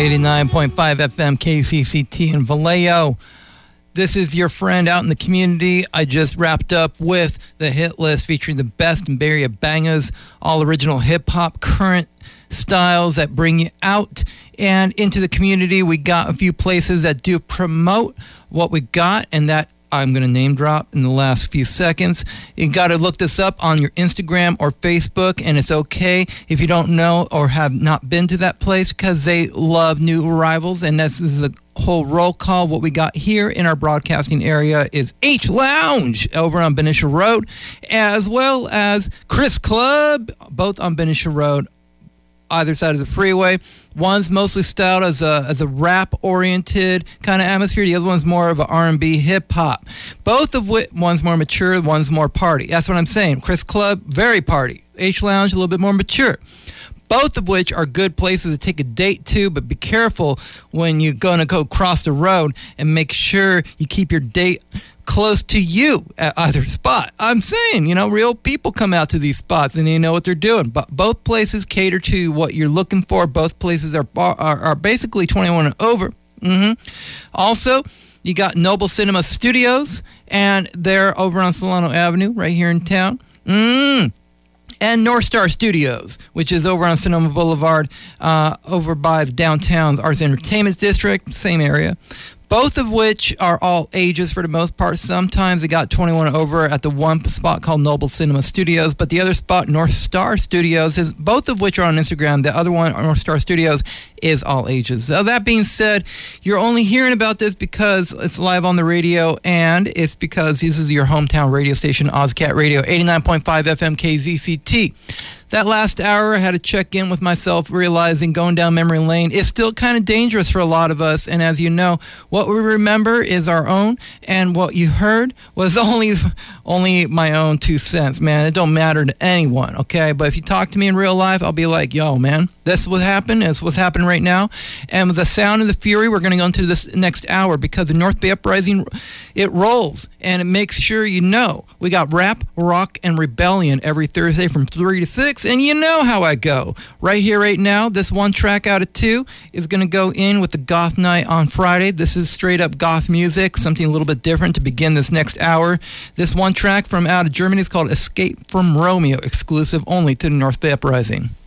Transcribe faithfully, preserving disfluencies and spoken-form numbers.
eighty-nine point five F M K C C T in Vallejo. This is your friend out in the community. I just wrapped up with the hit list featuring the best in Bay Area bangers, all original hip-hop, current styles that bring you out and into the community. We got a few places that do promote what we got, and that I'm going to name drop in the last few seconds. You got to look this up on your Instagram or Facebook, and it's okay if you don't know or have not been to that place because they love new arrivals, and this is a whole roll call. What we got here in our broadcasting area is H Lounge over on Benicia Road, as well as Chris Club, both on Benicia Road, either side of the freeway. One's mostly styled as a as a rap-oriented kind of atmosphere. The other one's more of an R and B hip-hop. Both of which, one's more mature, one's more party. That's what I'm saying. Chris Club, very party. H Lounge, a little bit more mature. Both of which are good places to take a date to, but be careful when you're going to go cross the road and make sure you keep your date close to you at either spot. I'm saying, you know, real people come out to these spots and they know what they're doing. But both places cater to what you're looking for. Both places are are, are basically twenty-one and over. Mm-hmm. Also, you got Noble Cinema Studios, and they're over on Solano Avenue, right here in town. Mm. And North Star Studios, which is over on Sonoma Boulevard, uh, over by the downtown's Arts Entertainment District, same area. Both of which are all ages for the most part. Sometimes they got twenty-one and over at the one spot called Noble Cinema Studios, but the other spot, North Star Studios, is both of which are on Instagram. The other one, North Star Studios, is all ages. So that being said, you're only hearing about this because it's live on the radio, and it's because this is your hometown radio station, Ozcat Radio, eighty-nine point five F M K Z C T. That last hour, I had to check in with myself, realizing going down memory lane is still kind of dangerous for a lot of us. And as you know, what we remember is our own, and what you heard was only only my own two cents, man. It don't matter to anyone, okay? But if you talk to me in real life, I'll be like, yo, man, this is what happened. It's what's happening right now. And with the sound of the fury, we're going to go into this next hour because the North Bay Uprising, it rolls, and it makes sure you know. We got rap, rock, and rebellion every Thursday from three to six. And you know how I go. Right here, right now, this one track out of two is going to go in with the Goth Night on Friday. This is straight up goth music, something a little bit different to begin this next hour. This one track from out of Germany is called Escape from Romeo, exclusive only to the North Bay Uprising.